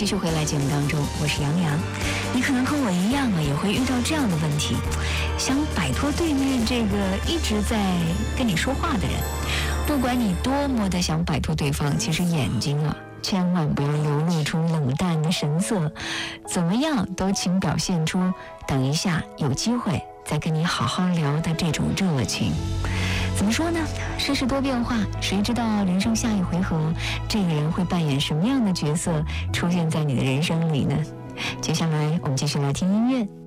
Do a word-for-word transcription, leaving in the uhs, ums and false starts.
继续回来节目当中，我是杨洋。你可能和我一样啊，也会遇到这样的问题，想摆脱对面这个一直在跟你说话的人。不管你多么的想摆脱对方，其实眼睛啊，千万不要流露出冷淡的神色，怎么样都请表现出等一下有机会再跟你好好聊的这种热情。怎么说呢？世事多变化，谁知道人生下一回合，这个人会扮演什么样的角色出现在你的人生里呢？接下来我们继续来听音乐。